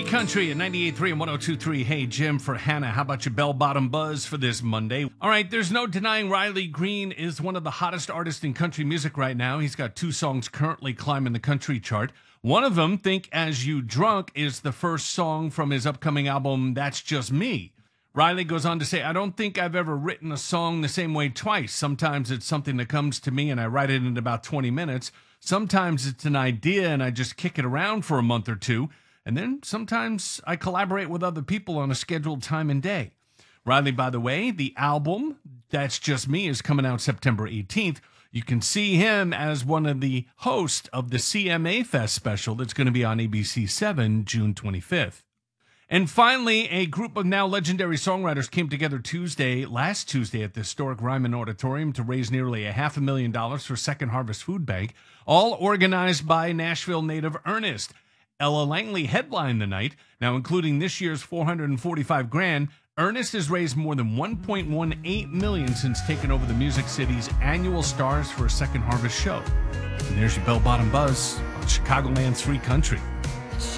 Country at 98.3 and 102.3. Hey, Jim for Hannah. How about your bell-bottom buzz for this Monday? All right, there's no denying Riley Green is one of the hottest artists in country music right now. He's got 2 songs currently climbing the country chart. One of them, Think As You Drunk, is the first song from his upcoming album, That's Just Me. Riley goes on to say, I don't think I've ever written a song the same way twice. Sometimes it's something that comes to me and I write it in about 20 minutes. Sometimes it's an idea and I just kick it around for a month or two. And then sometimes I collaborate with other people on a scheduled time and day. Riley, by the way, the album, That's Just Me, is coming out September 18th. You can see him as one of the hosts of the CMA Fest special that's going to be on ABC 7 June 25th. And finally, a group of now legendary songwriters came together last Tuesday at the historic Ryman Auditorium to raise nearly $500,000 for Second Harvest Food Bank, all organized by Nashville native Ernest. Ella Langley headlined the night. Now, including this year's $445,000, Ernest has raised more than $1.18 million since taking over the Music City's annual Stars for a Second Harvest show. And there's your bell-bottom buzz on Chicagoland's free country.